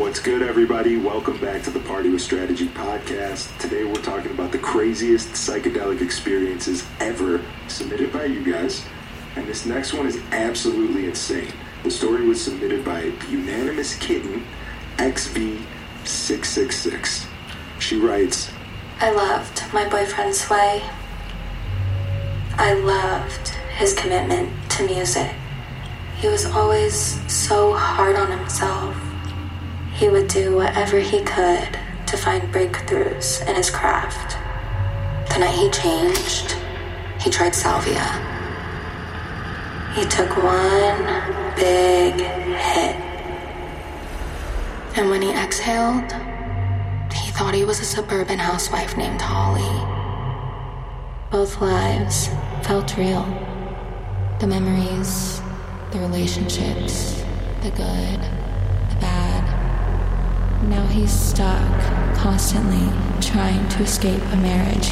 What's good, everybody? Welcome back to the Party with Strategy podcast. Today we're talking about the craziest psychedelic experiences ever submitted by you guys. And this next one is absolutely insane. The story was submitted by Unanimous Kitten XV666. She writes, I loved my boyfriend Sway. I loved his commitment to music. He was always so hard on himself. He would do whatever he could to find breakthroughs in his craft. The night he changed, he tried salvia. He took one big hit. And when he exhaled, he thought he was a suburban housewife named Holly. Both lives felt real. The memories, the relationships, the good, the bad. Now he's stuck, constantly trying to escape a marriage